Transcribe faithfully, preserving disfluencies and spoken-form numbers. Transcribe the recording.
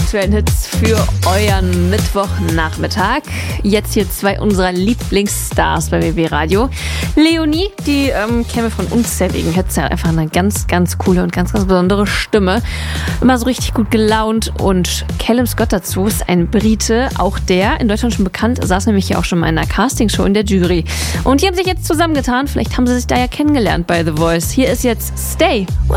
aktuellen Hits für euren Mittwochnachmittag. Jetzt hier zwei unserer Lieblingsstars bei W W Radio. Leonie, die ähm, kennen wir von unzähligen Hits. Sie hat einfach eine ganz, ganz coole und ganz, ganz besondere Stimme. Immer so richtig gut gelaunt. Und Callum Scott dazu ist ein Brite, auch der in Deutschland schon bekannt, saß nämlich hier auch schon mal in einer Castingshow in der Jury. Und die haben sich jetzt zusammengetan. Vielleicht haben sie sich da ja kennengelernt bei The Voice. Hier ist jetzt Stay.